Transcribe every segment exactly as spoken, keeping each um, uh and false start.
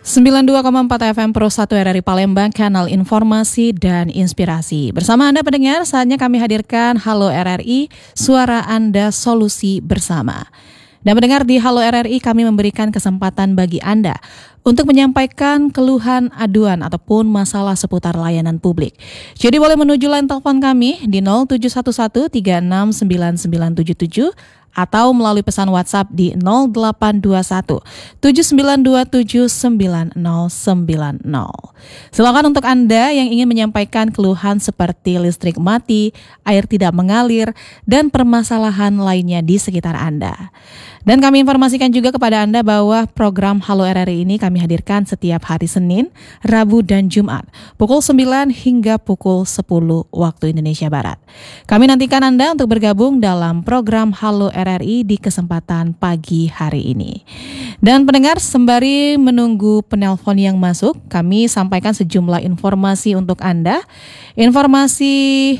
sembilan puluh dua koma empat F M Pro satu R R I Palembang, kanal informasi dan inspirasi. Bersama Anda pendengar, saatnya kami hadirkan Halo R R I, suara Anda solusi bersama. Dan pendengar, di Halo R R I kami memberikan kesempatan bagi Anda untuk menyampaikan keluhan, aduan ataupun masalah seputar layanan publik. Jadi boleh menuju line telepon kami di nol tujuh satu satu tiga enam sembilan sembilan tujuh tujuh atau melalui pesan WhatsApp di nol delapan dua satu tujuh sembilan dua tujuh sembilan nol sembilan nol. Silakan untuk Anda yang ingin menyampaikan keluhan seperti listrik mati, air tidak mengalir, dan permasalahan lainnya di sekitar Anda. Dan kami informasikan juga kepada Anda bahwa program Halo R R I ini kami hadirkan setiap hari Senin, Rabu, dan Jumat pukul sembilan hingga pukul sepuluh waktu Indonesia Barat. Kami nantikan Anda untuk bergabung dalam program Halo R R I di kesempatan pagi hari ini. Dan pendengar, sembari menunggu penelpon yang masuk, kami sampaikan sejumlah informasi untuk Anda. Informasi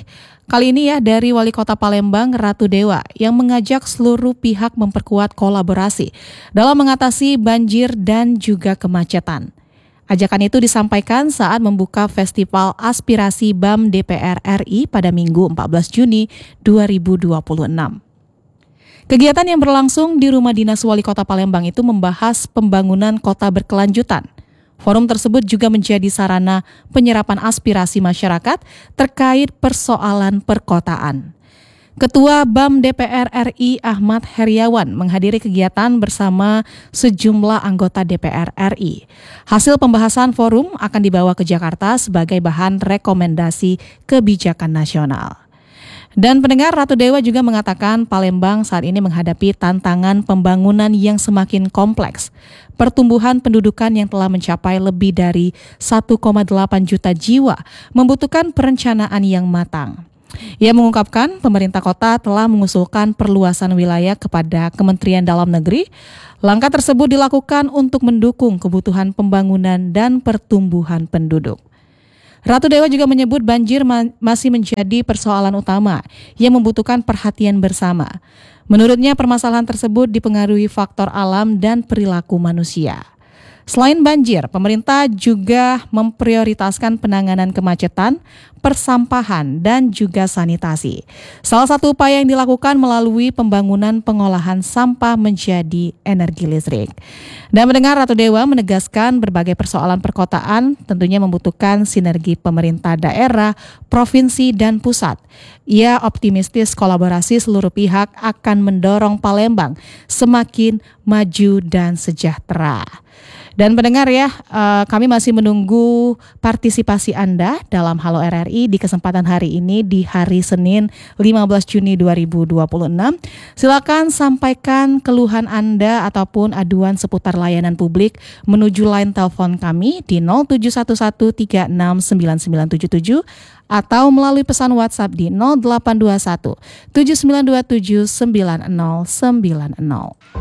kali ini ya dari Wali Kota Palembang, Ratu Dewa, yang mengajak seluruh pihak memperkuat kolaborasi dalam mengatasi banjir dan juga kemacetan. Ajakan itu disampaikan saat membuka Festival Aspirasi B A M D P R R I pada Minggu empat belas Juni dua ribu dua puluh enam. Kegiatan yang berlangsung di Rumah Dinas Wali Kota Palembang itu membahas pembangunan kota berkelanjutan. Forum tersebut juga menjadi sarana penyerapan aspirasi masyarakat terkait persoalan perkotaan. Ketua B A M D P R R I Ahmad Heriawan menghadiri kegiatan bersama sejumlah anggota D P R R I. Hasil pembahasan forum akan dibawa ke Jakarta sebagai bahan rekomendasi kebijakan nasional. Dan pendengar, Ratu Dewa juga mengatakan Palembang saat ini menghadapi tantangan pembangunan yang semakin kompleks. Pertumbuhan pendudukan yang telah mencapai lebih dari satu koma delapan juta jiwa membutuhkan perencanaan yang matang. Ia mengungkapkan pemerintah kota telah mengusulkan perluasan wilayah kepada Kementerian Dalam Negeri. Langkah tersebut dilakukan untuk mendukung kebutuhan pembangunan dan pertumbuhan penduduk. Ratu Dewa juga menyebut banjir ma- masih menjadi persoalan utama yang membutuhkan perhatian bersama. Menurutnya permasalahan tersebut dipengaruhi faktor alam dan perilaku manusia. Selain banjir, pemerintah juga memprioritaskan penanganan kemacetan, persampahan, dan juga sanitasi. Salah satu upaya yang dilakukan melalui pembangunan pengolahan sampah menjadi energi listrik. Dan mendengar, Ratu Dewa menegaskan berbagai persoalan perkotaan tentunya membutuhkan sinergi pemerintah daerah, provinsi, dan pusat. Ia optimistis kolaborasi seluruh pihak akan mendorong Palembang semakin maju dan sejahtera. Dan pendengar ya, uh, kami masih menunggu partisipasi Anda dalam Halo R R I di kesempatan hari ini di hari Senin lima belas Juni dua ribu dua puluh enam. Silakan sampaikan keluhan Anda ataupun aduan seputar layanan publik menuju line telepon kami di nol tujuh satu satu tiga enam sembilan sembilan tujuh tujuh atau melalui pesan WhatsApp di nol delapan dua satu tujuh sembilan dua tujuh sembilan nol sembilan nol.